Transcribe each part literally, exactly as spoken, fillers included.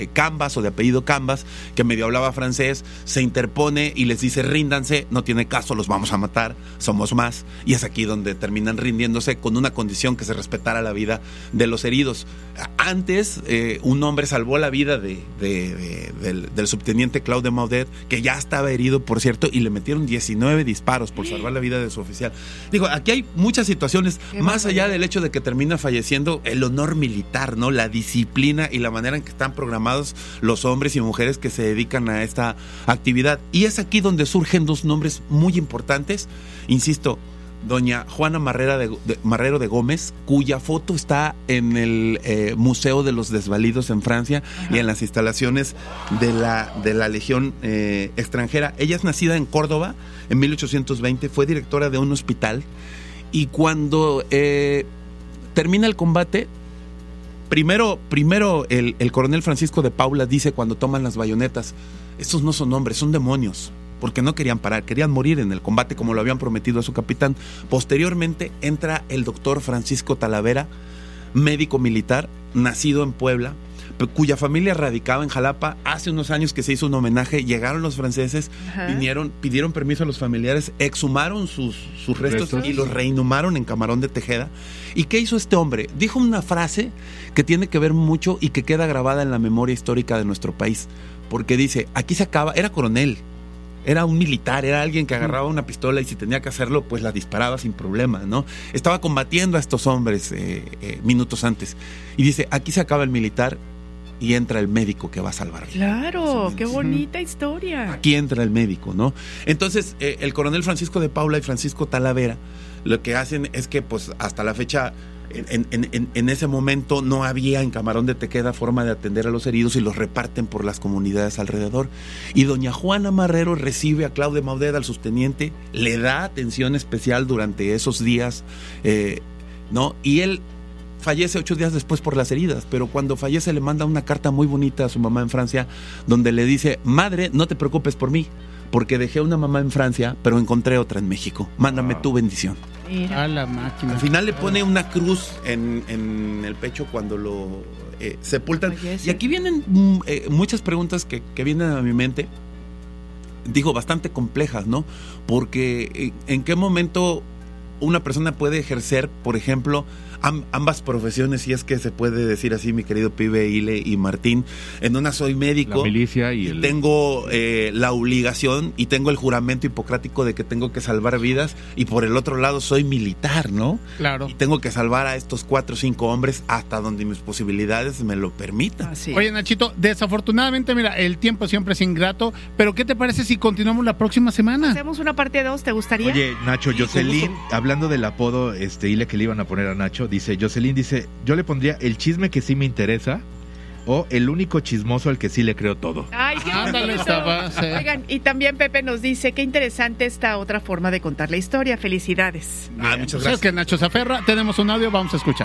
Cambas o de apellido Cambas, que medio hablaba francés, se interpone y les dice ríndanse, no tiene caso, los vamos a matar, somos más, y es aquí donde terminan rindiéndose con una condición que se respetara la vida de los heridos. Antes eh, un hombre salvó la vida de, de, de, del, del subteniente Claude Maudet, que ya estaba herido, por cierto, y le metieron diecinueve disparos por salvar la vida de su oficial. Digo, aquí hay muchas situaciones, Qué más allá del hecho de que termina falleciendo, el honor militar, ¿no? La disciplina y la manera en que están programados los hombres y mujeres que se dedican a esta actividad. Y es aquí donde surgen dos nombres muy importantes, insisto, doña Juana Marrera de, de, Marrero de Gómez, cuya foto está en el eh, Museo de los Desvalidos en Francia. Ajá. Y en las instalaciones de la, de la Legión eh, extranjera. Ella es nacida en Córdoba en mil ochocientos veinte, fue directora de un hospital, y cuando eh, termina el combate, Primero, primero el, el coronel Francisco de Paula dice cuando toman las bayonetas, estos no son hombres, son demonios, porque no querían parar, querían morir en el combate como lo habían prometido a su capitán. Posteriormente entra el doctor Francisco Talavera, médico militar, nacido en Puebla, cuya familia radicaba en Jalapa. Hace unos años que se hizo un homenaje, llegaron los franceses, Ajá. vinieron, pidieron permiso a los familiares, exhumaron sus, sus restos, restos y los reinhumaron en Camarón de Tejeda. ¿Y qué hizo este hombre? Dijo una frase que tiene que ver mucho y que queda grabada en la memoria histórica de nuestro país, porque dice, aquí se acaba, era coronel, era un militar, era alguien que agarraba una pistola y si tenía que hacerlo, pues la disparaba sin problema, ¿no? Estaba combatiendo a estos hombres eh, eh, minutos antes. Y dice, aquí se acaba el militar y entra el médico que va a salvar vidas. Claro, qué bonita historia. Aquí entra el médico, ¿no? Entonces, eh, el coronel Francisco de Paula y Francisco Talavera, lo que hacen es que, pues, hasta la fecha, en, en, en, en ese momento no había en Camarón de Tejeda forma de atender a los heridos y los reparten por las comunidades alrededor. Y doña Juana Marrero recibe a Claude Maudet, al subteniente, le da atención especial durante esos días, eh, ¿no? Y él fallece ocho días después por las heridas, pero cuando fallece le manda una carta muy bonita a su mamá en Francia, donde le dice, madre, no te preocupes por mí, porque dejé una mamá en Francia, pero encontré otra en México, mándame wow. tu bendición. Mira. A la máquina. Al final le pone una cruz en, en el pecho cuando lo eh, sepultan. Oye, sí. Y aquí vienen eh, muchas preguntas que, que vienen a mi mente, digo, bastante complejas, ¿no? Porque eh, en qué momento una persona puede ejercer, por ejemplo, am, ambas profesiones, si es que se puede decir así, mi querido pibe Ile y Martín. En una soy médico, la milicia y, y el... tengo eh, la obligación y tengo el juramento hipocrático de que tengo que salvar vidas, y por el otro lado soy militar, ¿no? Claro. Y tengo que salvar a estos cuatro o cinco hombres hasta donde mis posibilidades me lo permitan. Así. Oye, Nachito, desafortunadamente, mira, el tiempo siempre es ingrato, pero ¿qué te parece si continuamos la próxima semana? Hacemos una parte dos, ¿te gustaría? Oye, Nacho, Jocelyn, hablando del apodo este Ile que le iban a poner a Nacho, dice, Jocelyn dice, yo le pondría el chisme que sí me interesa o el único chismoso al que sí le creo todo. Ay, qué Ándale, estaba, sí. Oigan, y también Pepe nos dice, qué interesante esta otra forma de contar la historia. Felicidades. Ah, muchas pues gracias. Es que Nacho se aferra, tenemos un audio, vamos a escuchar.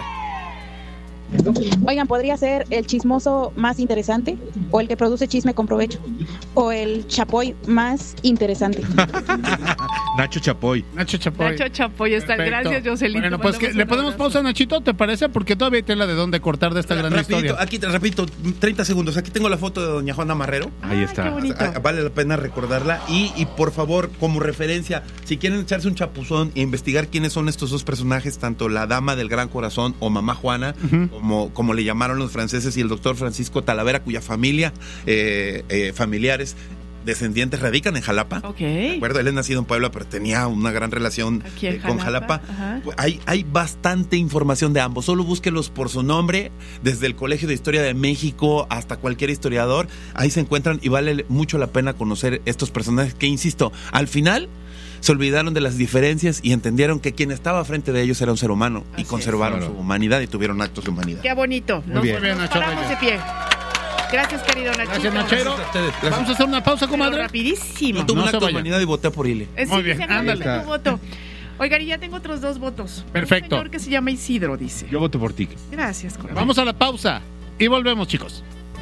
Oigan, ¿podría ser el chismoso más interesante o el que produce chisme con provecho o el chapoy más interesante? Nacho Chapoy. Nacho Chapoy. Nacho Chapoy está. Perfecto. Gracias, Jocelyn. Bueno, pues que, le ponemos pausa a Nachito, ¿te parece? Porque todavía hay tela de dónde cortar de esta gran Rapidito, historia. aquí te repito, treinta segundos. Aquí tengo la foto de doña Juana Marrero. Ahí está. Qué bonito. Ah, vale la pena recordarla. Y, y por favor, como referencia, si quieren echarse un chapuzón e investigar quiénes son estos dos personajes, tanto la dama del gran corazón o mamá Juana, uh-huh. como, como le llamaron los franceses, y el doctor Francisco Talavera, cuya familia, eh, eh, familiares descendientes radican en Jalapa. Ok. ¿De acuerdo? Él es nacido en Puebla, pero tenía una gran relación eh, con Jalapa. Pues hay, hay bastante información de ambos. Solo búsquenlos por su nombre, desde el Colegio de Historia de México hasta cualquier historiador. Ahí se encuentran y vale mucho la pena conocer estos personajes que, insisto, al final se olvidaron de las diferencias y entendieron que quien estaba frente de ellos era un ser humano. Así y conservaron es, claro. su humanidad y tuvieron actos de humanidad. Qué bonito. Muy nos, bien. nos, nos paramos de pie. Gracias, querido Nachito. Gracias, Nachero. Gracias. Vamos a hacer una pausa, comadre. Rapidísimo. Yo tuve no un acto de humanidad y voté por Ile. Eh, sí, Muy bien, ándale. Tu voto. Oigan, y ya tengo otros dos votos. Perfecto. Un señor que se llama Isidro, dice. Yo voto por ti. Gracias, corazón. Vamos a la pausa y volvemos, chicos.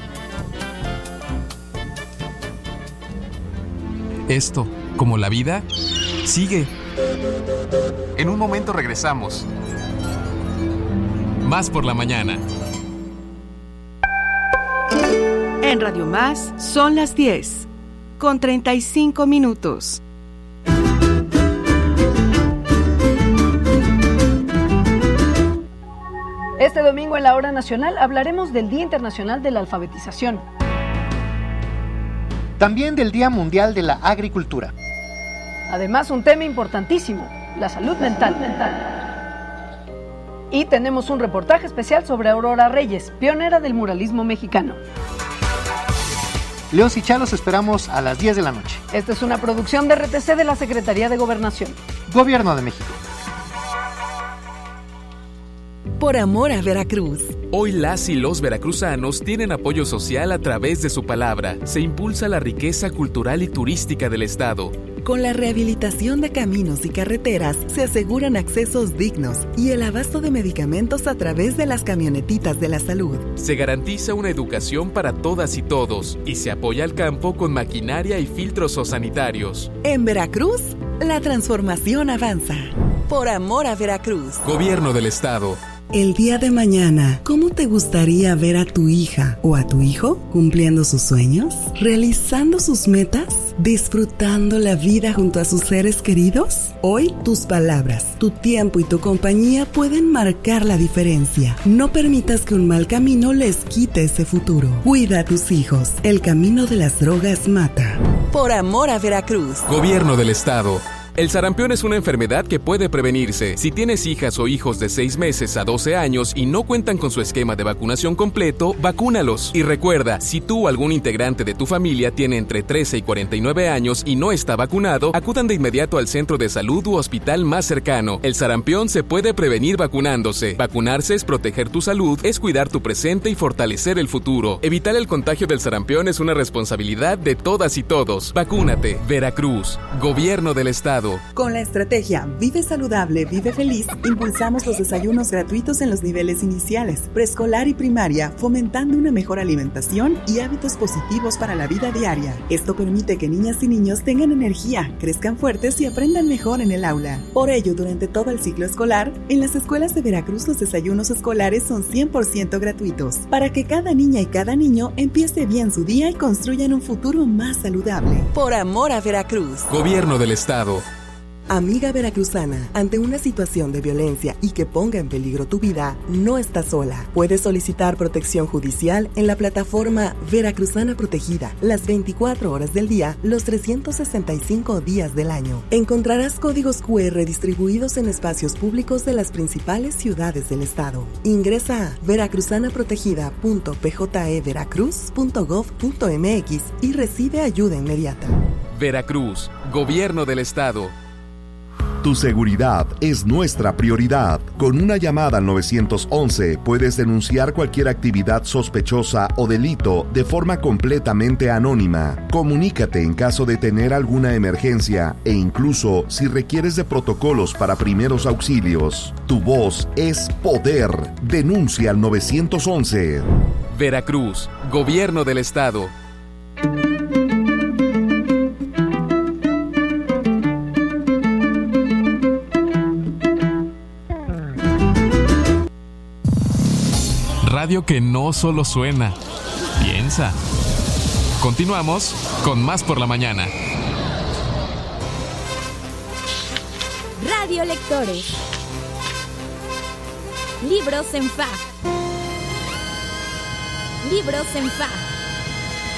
Esto, como la vida, sigue. En un momento regresamos. Más por la mañana. En Radio Más son las diez, con treinta y cinco minutos. Este domingo en la Hora Nacional hablaremos del Día Internacional de la Alfabetización. También del Día Mundial de la Agricultura. Además, un tema importantísimo, la salud mental. Y tenemos un reportaje especial sobre Aurora Reyes, pionera del muralismo mexicano. Leos y Chalos esperamos a las diez de la noche. Esta es una producción de R T C de la Secretaría de Gobernación. Gobierno de México. Por amor a Veracruz. Hoy las y los veracruzanos tienen apoyo social a través de su palabra. Se impulsa la riqueza cultural y turística del estado. Con la rehabilitación de caminos y carreteras se aseguran accesos dignos y el abasto de medicamentos a través de las camionetitas de la salud. Se garantiza una educación para todas y todos y se apoya al campo con maquinaria y filtros sanitarios. En Veracruz, la transformación avanza. Por amor a Veracruz. Gobierno del estado. El día de mañana, ¿cómo te gustaría ver a tu hija o a tu hijo cumpliendo sus sueños? ¿Realizando sus metas? ¿Disfrutando la vida junto a sus seres queridos? Hoy, tus palabras, tu tiempo y tu compañía pueden marcar la diferencia. No permitas que un mal camino les quite ese futuro. Cuida a tus hijos. El camino de las drogas mata. Por amor a Veracruz. Gobierno del estado. El sarampión es una enfermedad que puede prevenirse. Si tienes hijas o hijos de seis meses a doce años y no cuentan con su esquema de vacunación completo, vacúnalos. Y recuerda, si tú o algún integrante de tu familia tiene entre trece y cuarenta y nueve años y no está vacunado, acudan de inmediato al centro de salud u hospital más cercano. El sarampión se puede prevenir vacunándose. Vacunarse es proteger tu salud, es cuidar tu presente y fortalecer el futuro. Evitar el contagio del sarampión es una responsabilidad de todas y todos. Vacúnate. Veracruz. Gobierno del estado. Con la estrategia Vive Saludable, Vive Feliz, impulsamos los desayunos gratuitos en los niveles iniciales, preescolar y primaria, fomentando una mejor alimentación y hábitos positivos para la vida diaria. Esto permite que niñas y niños tengan energía, crezcan fuertes y aprendan mejor en el aula. Por ello, durante todo el ciclo escolar, en las escuelas de Veracruz los desayunos escolares son cien por ciento gratuitos, para que cada niña y cada niño empiece bien su día y construyan un futuro más saludable. Por amor a Veracruz. Gobierno del estado. Amiga veracruzana, ante una situación de violencia y que ponga en peligro tu vida, no estás sola. Puedes solicitar protección judicial en la plataforma Veracruzana Protegida, las veinticuatro horas del día, los trescientos sesenta y cinco días del año. Encontrarás códigos cu erre distribuidos en espacios públicos de las principales ciudades del estado. Ingresa a veracruzana protegida punto p j e veracruz punto gov punto m x y recibe ayuda inmediata. Veracruz, Gobierno del estado. Tu seguridad es nuestra prioridad. Con una llamada al nueve once puedes denunciar cualquier actividad sospechosa o delito de forma completamente anónima. Comunícate en caso de tener alguna emergencia e incluso si requieres de protocolos para primeros auxilios. Tu voz es poder. Denuncia al nueve once. Veracruz, Gobierno del estado. Radio que no solo suena, piensa. Continuamos con Más por la Mañana. Radio Lectores. Libros en F A. Libros en F A.